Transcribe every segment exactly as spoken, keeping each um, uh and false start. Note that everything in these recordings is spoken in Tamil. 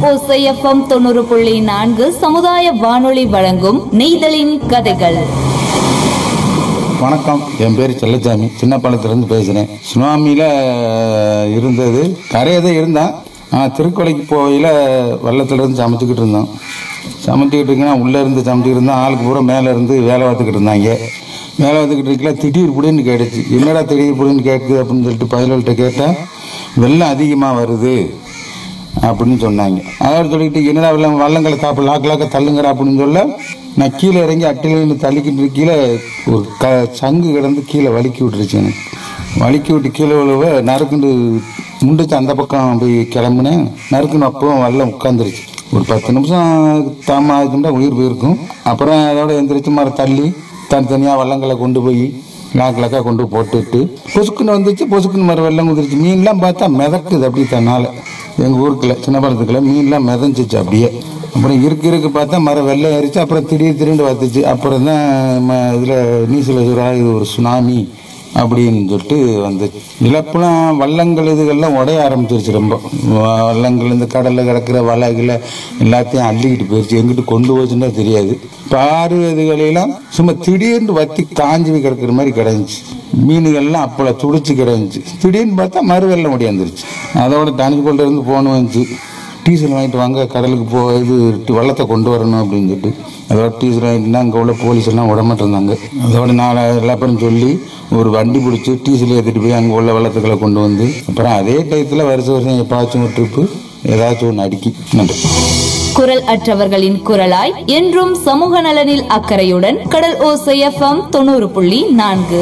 ஓசை எஃப்எம் தொண்ணூறு புள்ளி நான்கு சமுதாய வானொலி வழங்கும் நெய்தலின் கதைகள். வணக்கம், என் பேர் செல்லச்சாமி. சின்ன பாலத்திலிருந்து பேசுகிறேன். சுனாமியில் இருந்தது கரையதான் இருந்தேன். ஆனால் திருக்கொலைக்கு போகையில் வெள்ளத்துலேருந்து சமைச்சிக்கிட்டு இருந்தோம். சமைச்சிக்கிட்டு இருக்கேன்னா உள்ளே இருந்து சமைச்சிக்கிட்டு இருந்தோம். ஆளுக்கு பூரா மேலே இருந்து வேலை பார்த்துக்கிட்டு இருந்தாங்க. வேலை பார்த்துக்கிட்டு இருக்கல திடீர் புடின்னு கேட்டுச்சு. என்னடா திடீர் புடின்னு கேட்குது அப்படின்னு சொல்லிட்டு பதினொல்கிட்ட கேட்டால் வெள்ளம் அதிகமாக வருது அப்படின்னு சொன்னாங்க. அதோட சொல்லிக்கிட்டு என்னடா வெள்ளம் வள்ளங்களை தாப்பு லாக்கு லாக்க தள்ளுங்கடா அப்படின்னு சொல்ல நான் கீழே இறங்கி அட்டிலிருந்து தள்ளிக்கிட்டு கீழே ஒரு க சங்கு கிடந்து கீழே வலிக்கி விட்டுருச்சு. எனக்கு வலிக்கி விட்டு கீழே விழுவ நறுக்குண்டு முண்டுச்சு. அந்த பக்கம் போய் கிளம்புனேன். நறுக்குன்னு அப்பவும் வெள்ளம் உட்காந்துருச்சு. ஒரு பத்து நிமிஷம் தாமதா உயிர் போயிருக்கும். அப்புறம் அதோட எந்திரிச்சு மர தள்ளி தனித்தனியாக வள்ளங்களை கொண்டு போய் லாக்கு லாக்காக கொண்டு போட்டுட்டு பொசுக்குன்னு வந்துச்சு. பொசுக்குன்னு மறு வெள்ளம் குதிருச்சு. மீன்லாம் பார்த்தா மிதக்குது அப்படி தன்னால. எங்கள் ஊருக்குள்ள சின்ன பழத்துக்குள்ள மீன்லாம் மிதந்துச்சு அப்படியே. அப்புறம் இருக்கு இருக்கு பார்த்தா மரம் வெள்ளம் ஏறிச்சு. அப்புறம் திடீர் திடீர்னு வந்துச்சு. அப்புறம் தான் இதில் நியூஸில் சொல்கிறா இது ஒரு சுனாமி அப்படின்னு சொல்லிட்டு வந்துச்சு. இழப்புலாம் வள்ளங்கள் இதுகள்லாம் உடைய ஆரம்பிச்சிருச்சு. ரொம்ப வள்ளங்கள் இந்த கடலில் கிடக்கிற வலைகளை எல்லாத்தையும் அள்ளிக்கிட்டு போயிடுச்சு. எங்கிட்டு கொண்டு போச்சுன்னா தெரியாது. பாரு இதுகளெல்லாம் சும்மா திடீர்னு வத்தி காஞ்சி கிடக்கிற மாதிரி கிடந்துச்சு. மீன்கள்லாம் அப்போல துடிச்சு கிடந்துச்சு. திடீர்னு பார்த்தா மறு வெள்ளம் முடியாந்துருச்சு. அதோட தனிக்கொண்டு இருந்து போன வந்துச்சு. டீசல் வாங்கிட்டு வாங்க கடலுக்கு போ இது வெள்ளத்தை கொண்டு வரணும் அப்படின்னு சொல்லிட்டு அதோட டீசல் வாங்கிட்டுனா அங்கே உள்ள போலீஸ் எல்லாம் விடமாட்டு இருந்தாங்க. அதோட நாலு எல்லாப்பறம் சொல்லி ஒரு வண்டி பிடிச்சி டீசல் ஏற்றிட்டு போய் அங்கே உள்ள வெள்ளத்துக்களை கொண்டு வந்து அப்புறம் அதே டயத்தில் வருஷம் வருஷம் எப்பாச்சும் ஒரு ட்ரிப்பு ஏதாச்சும் ஒன்று அடிக்கி. நன்றி. குரல் அற்றவர்களின் குரலாய் என்றும் சமூக நலனில் அக்கறையுடன் கடல் ஓசை எஃப்எம் தொண்ணூறு புள்ளி நான்கு.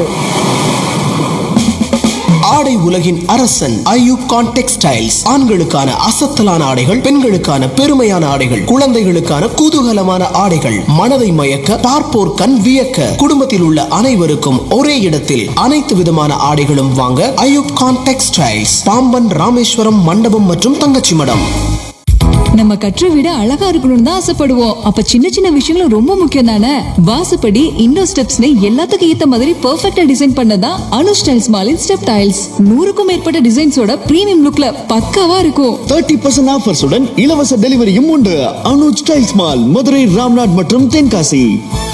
ஆடை உலகின் அரசன் ஐயூப் கான் டெக்ஸ்டைல்ஸ். ஆண்களுக்கான அசத்தலான ஆடைகள், பெண்களுக்கான பெருமையான ஆடைகள், குழந்தைகளுக்கான குதூகலமான ஆடைகள், மனதை மயக்க பார்ப்போர் கண் வியக்க குடும்பத்தில் உள்ள அனைவருக்கும் ஒரே இடத்தில் அனைத்து விதமான ஆடைகளும் வாங்க ஐயூப் கான் டெக்ஸ்டைல்ஸ், பாம்பன், ராமேஸ்வரம், மண்டபம் மற்றும் தங்கச்சி மடம். நம்ம கற்ற விட அழகா இருக்கணும்னு தான் ஆசைப்படுவோம். அப்ப சின்ன சின்ன விஷயங்களும் ரொம்ப முக்கியம் தானே. வாசப்படி, இண்டோ ஸ்டெப்ஸ்னு எல்லாத்துக்கும் ஏத்த மாதிரி பெர்ஃபெக்ட்டா டிசைன் பண்ணதான் அனு ஸ்டைல்ஸ் மாலின் ஸ்டெப் டைல்ஸ். நூறுக்கும் மேற்பட்ட டிசைன்ஸோட பிரீமியம் லுக்ல பக்காவா இருக்கும். முப்பது பர்சன்ட் ஆஃபர்ஸுடன் இலவச டெலிவரியும் உண்டு. அனு ஸ்டைல்ஸ் மால், மதுரை, ராம்நாட் மற்றும் தென்காசி.